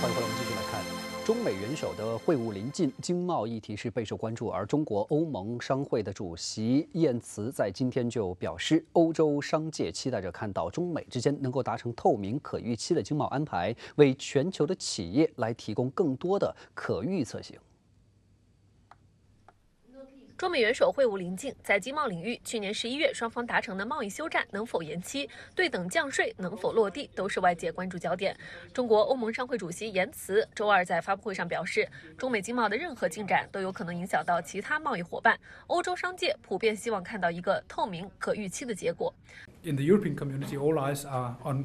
欢迎回来，我们继续来看。中美元首的会晤临近，经贸议题是备受关注。而中国欧盟商会的主席燕慈在今天就表示，欧洲商界期待着看到中美之间能够达成透明、可预期的经贸安排，为全球的企业来提供更多的可预测性。 中美元首会晤临近，在经贸领域，去年11月双方达成的贸易休战能否延期，对等降税能否落地，都是外界关注焦点。中国欧盟商会主席言辞周二在发布会上表示，中美经贸的任何进展都有可能影响到其他贸易伙伴。欧洲商界普遍希望看到一个透明、可预期的结果。 In the European community, all eyes are on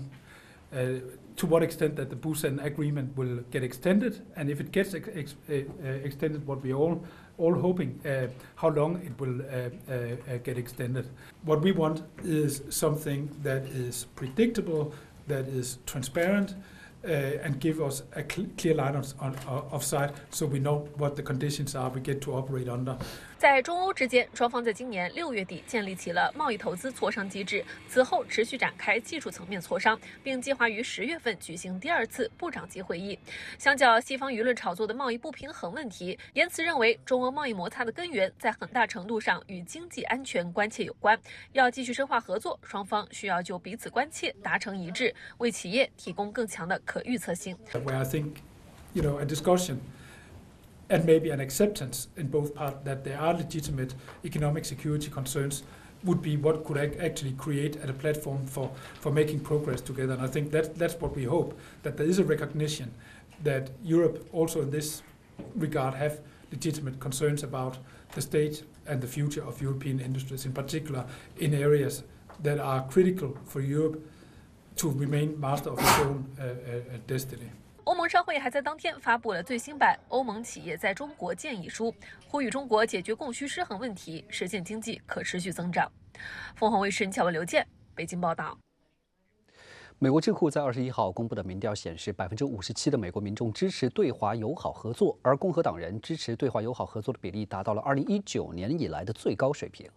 to what extent that the Busan Agreement will get extended, and if it gets extended, what we all hoping, how long it will get extended. What we want is something that is predictable, that is transparent, and give us a clear line of sight, so we know what the conditions are we get to operate under. 在中欧之间，双方在今年6月底建立起了贸易投资磋商机制，此后持续展开技术层面磋商，并计划于10月份举行第2次部长级会议。相较西方舆论炒作的贸易不平衡问题，言辞认为中欧贸易摩擦的根源在很大程度上与经济安全关切有关。要继续深化合作，双方需要就彼此关切达成一致，为企业提供更强的可预测性。 Where I think, a discussion and maybe an acceptance in both parts that there are legitimate economic security concerns would be what could actually create a platform for making progress together. And I think that's what we hope, that there is a recognition that Europe also in this regard have legitimate concerns about the state and the future of European industries, in particular in areas that are critical for Europe to remain master of its own destiny. 欧盟商会还在当天发布了最新版《欧盟企业在中国建议书》，呼吁中国解决供需失衡问题，实现经济可持续增长。凤凰卫视乔文、刘健，北京报道。 美国智库在21号公布的民调显示，57%的美国民众支持对华友好合作，而共和党人支持对华友好合作的比例达到了2019年以来的最高水平。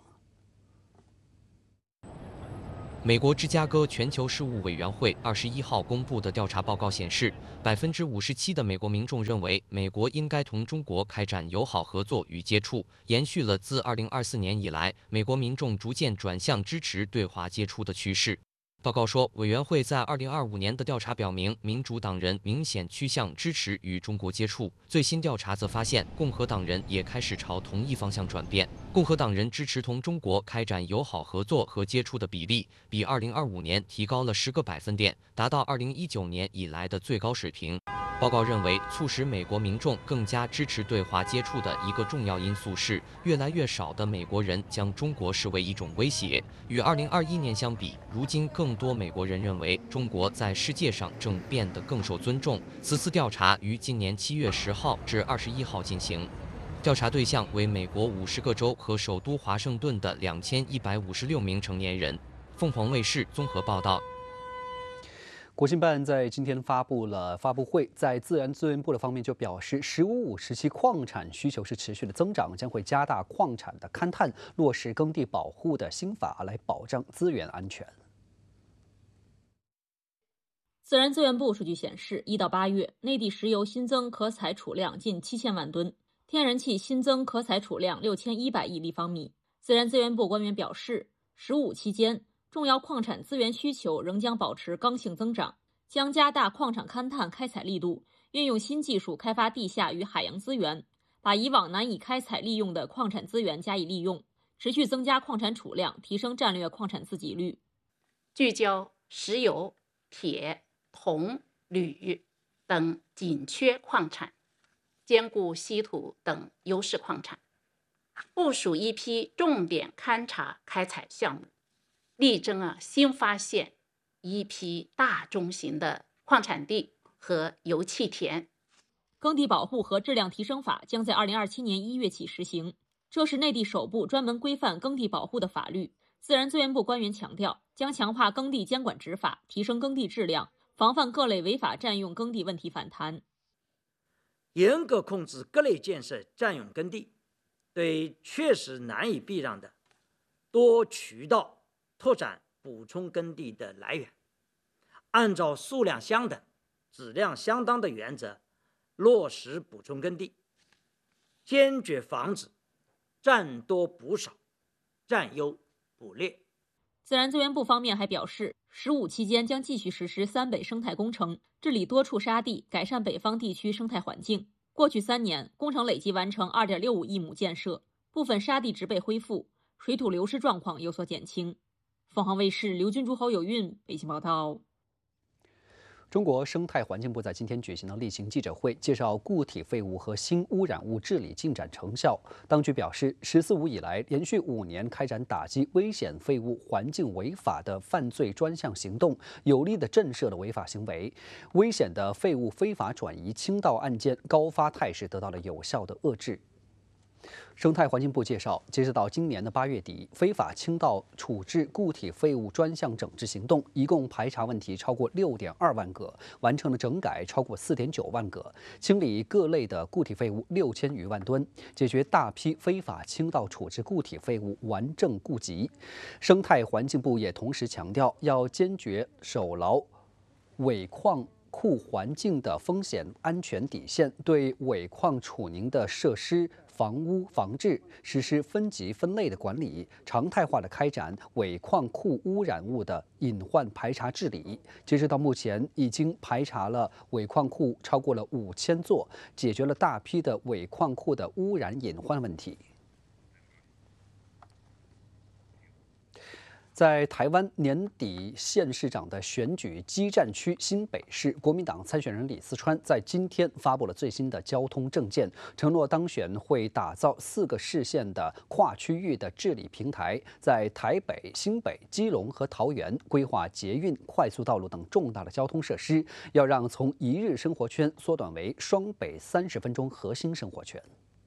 美国芝加哥全球事务委员会21号公布的调查报告显示，57%的美国民众认为美国应该同中国开展友好合作与接触，延续了自2024年以来美国民众逐渐转向支持对华接触的趋势。报告说，委员会在2025年的调查表明，民主党人明显趋向支持与中国接触。最新调查则发现，共和党人也开始朝同一方向转变。共和党人支持同中国开展友好合作和接触的比例，比2025年提高了10个百分点，达到2019年以来的最高水平。报告认为，促使美国民众更加支持对华接触的一个重要因素是，越来越少的美国人将中国视为一种威胁。与2021年相比，如今更多美国人认为中国在世界上正变得更受尊重。此次调查于今年7月10号至21号进行，调查对象为美国50个州和首都华盛顿的2156名成年人。凤凰卫视综合报道。 国新办在今天发布了发布会，在自然资源部的方面就表示，“15+5”时期矿产需求是持续的增长，将会加大矿产的勘探，落实耕地保护的新法来保障资源安全。 自然资源部数据显示，1到8月，内地石油新增可采储量近7000万吨，天然气新增可采储量6100亿立方米。自然资源部官员表示，“15”期间，重要矿产资源需求仍将保持刚性增长，将加大矿场勘探开采力度，运用新技术开发地下与海洋资源，把以往难以开采利用的矿产资源加以利用，持续增加矿产储量，提升战略矿产自给率。 聚焦石油、铁、铜、铝等紧缺矿产，兼顾稀土等优势矿产，部署一批重点勘察开采项目，力争新发现一批大中型的矿产地和油气田。 耕地保护和质量提升法将在2027年1月起实行，这是内地首部专门规范耕地保护的法律。自然资源部官员强调，将强化耕地监管执法，提升耕地质量，防范各类违法占用耕地问题反弹。 严格控制各类建设占用耕地，对确实难以避让的多渠道拓展补充耕地的来源，按照数量相等、 质量相当的原则，落实补充耕地，坚决防止占多补少、占优补劣。 自然资源部方面还表示，15期间将继续实施三北生态工程，治理多处沙地，改善北方地区生态环境。过去3年，工程累计完成2.65亿亩建设，部分沙地植被恢复，水土流失状况有所减轻。凤凰卫视刘军珠、侯有韵北京报道。 中国生态环境部在今天举行的例行记者会，介绍固体废物和新污染物治理进展成效。当局表示，“14·5”以来，连续5年开展打击危险废物环境违法的犯罪专项行动，有力地震慑了违法行为，危险的废物非法转移倾倒案件高发态势得到了有效的遏制。生态环境部介绍，截止到今年的8月底，非法倾倒处置固体废物专项整治行动一共排查问题超过6.2万个，完成了整改超过4.9万个，清理各类的固体废物6000余万吨，解决大批非法倾倒处置固体废物顽症痼疾。生态环境部也同时强调，要坚决守牢尾矿库环境的风险安全底线，对尾矿储凝的设施房屋防治实施分级分类的管理，常态化的开展尾矿库污染物的隐患排查治理。截止到目前，已经排查了尾矿库超过了5000座，解决了大批的尾矿库的污染隐患问题。在台湾年底县市长的选举激战区新北市，国民党参选人李四川在今天发布了最新的交通政见，承诺当选会打造4个市县的跨区域的治理平台，在台北、新北、基隆和桃园规划捷运、快速道路等重大的交通设施，要让从一日生活圈缩短为双北30分钟核心生活圈。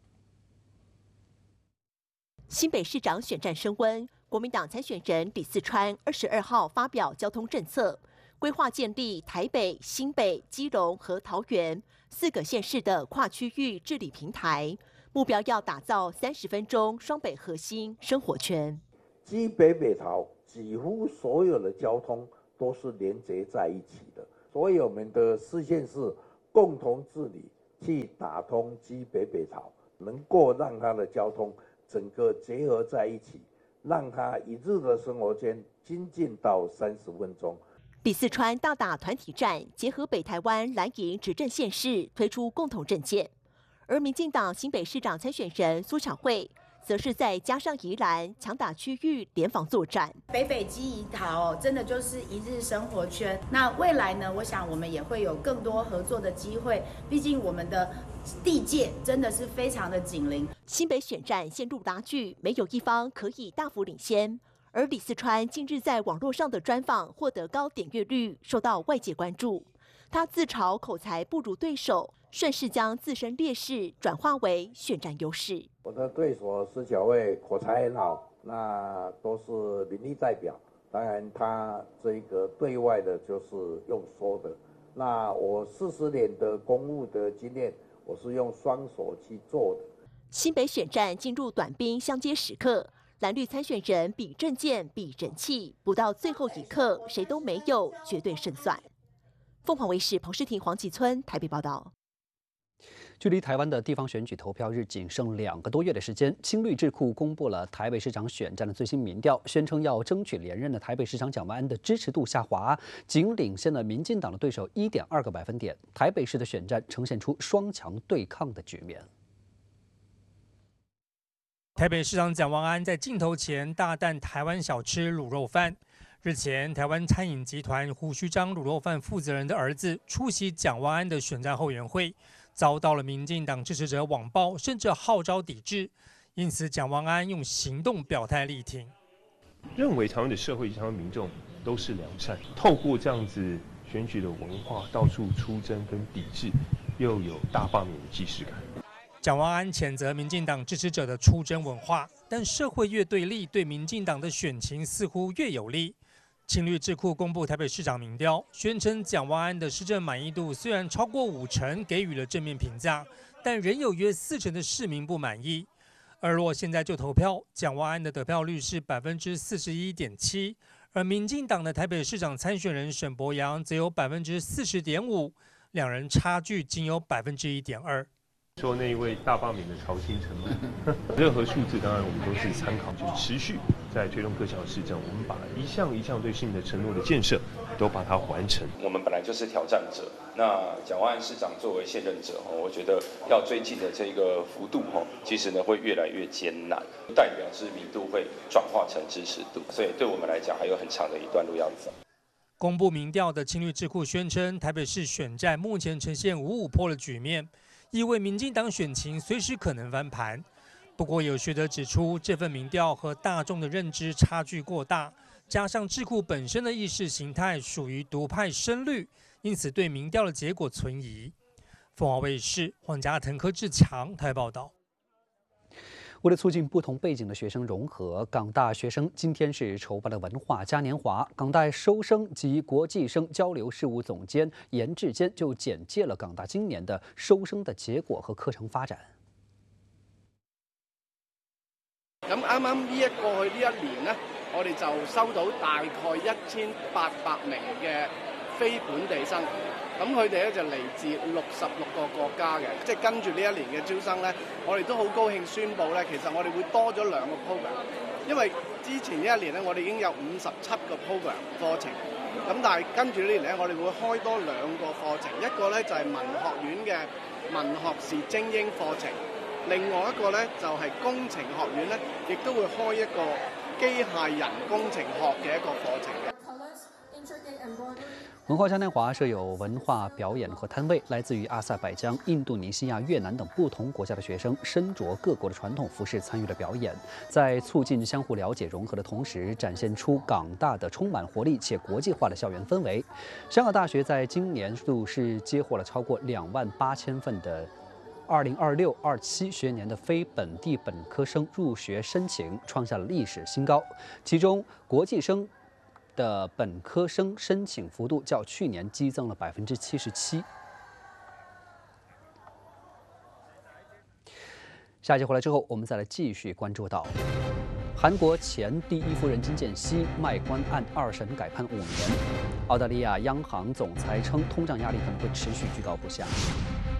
新北市长选战升温，国民党参选人李四川22号发表交通政策，规划建立台北、新北、基隆和桃园4个县市的跨区域治理平台，目标要打造30分钟双北核心生活圈。 基北北桃几乎所有的交通都是连接在一起的，所以我们的4县市共同治理，去打通基北北桃，能够让它的交通整个结合在一起，让他一日的生活圈精进到30分钟。 李四川大打团体战，结合北台湾蓝营执政县市推出共同政见，而民进党新北市长参选人苏巧慧则是在加上宜兰强打区域联防作战。 北北基宜桃真的就是一日生活圈。那未来呢，我想我们也会有更多合作的机会，毕竟我们的地界真的是非常的紧邻。 新北选战陷入拉锯，没有一方可以大幅领先。而李四川近日在网络上的专访获得高点阅率，受到外界关注。他自嘲口才不如对手，顺势将自身劣势转化为选战优势。 我的对手施巧慧口才很好，那都是民意代表，当然他这个对外的就是用说的。那我40年的公务的经验，我是用双手去做的。 新北选战进入短兵相接时刻，蓝绿参选人比政见比人气，不到最后一刻谁都没有绝对胜算。凤凰卫视彭诗婷、黄启村台北报道。 距离台湾的地方选举投票日仅剩2个多月的时间，青绿智库公布了台北市长选战的最新民调，宣称要争取连任的台北市长蒋万安的支持度下滑，仅领先了民进党的对手1.2个百分点。台北市的选战呈现出双强对抗的局面。 台北市长蒋万安在镜头前大啖台湾小吃卤肉饭。日前，台湾餐饮集团胡须章卤肉饭负责人的儿子出席蒋万安的选战后援会，遭到了民进党支持者网暴，甚至号召抵制。因此，蒋万安用行动表态力挺， 认为台湾的社会、台湾民众都是良善，透过这样子选举的文化，到处出征跟抵制，又有大罢免的既视感。 蒋万安谴责民进党支持者的出征文化，但社会越对立，对民进党的选情似乎越有利。青绿智库公布台北市长民调，宣称蒋万安的施政满意度虽然超过50%，给予了正面评价，但仍有约40%的市民不满意。而若现在就投票，蒋万安的得票率是41.7%，而民进党的台北市长参选人沈伯洋则有40.5%， 两人差距仅有1.2%。 说那一位大罢免的曹新成嘛，任何数字当然我们都是参考，就持续在推动各项市政，我们把一项一项对市民的承诺的建设都把它完成。 我们本来就是挑战者，那蒋万安市长作为现任者，我觉得要追进的这个幅度，其实呢会越来越艰难，代表知名度会转化成支持度，所以对我们来讲还有很长的一段路要走。 公布民调的青绿智库宣称，台北市选战目前呈现5-5波的局面，意味民进党选情随时可能翻盘。不过，有学者指出，这份民调和大众的认知差距过大，加上智库本身的意识形态属于独派深绿，因此对民调的结果存疑。凤凰卫视黄家腾、柯志强台报道。 为了促进不同背景的学生融合，港大学生今天是筹办了文化嘉年华。港大收生及国际生交流事务总监严志坚就简介了港大今年的收生的結果和課程發展。 咁啱啱過去呢一年呢，我哋就收到大概1800名嘅非本地生。咁佢哋咧就嚟自66個國家嘅，即係跟住呢一年嘅招生咧，我哋都好高興宣布咧，其實我哋會多咗2個 program， 因為之前呢一年咧，我哋已經有57個 program 課程，咁但係跟住呢年咧，我哋會開多2個課程，一個咧就係文學院嘅文學士精英課程，另外一個咧就係工程學院咧，亦都會開一個機械人工程學嘅一個課程嘅。 文化嘉年华设有文化表演和摊位，来自于阿塞拜疆、印度尼西亚、越南等不同国家的学生身着各国的传统服饰参与了表演，在促进相互了解融合的同时，展现出港大的充满活力且国际化的校园氛围。香港大学在今年度是接获了超过28000份的2026-27学年的非本地本科生入学申请，创下了历史新高。其中，国际生的本科生申请幅度较去年激增了77%。下一节回来之后，我们再来继续关注到韩国前第1夫人金建熙卖官案2审改判5年。澳大利亚央行总裁称，通胀压力可能会持续居高不下。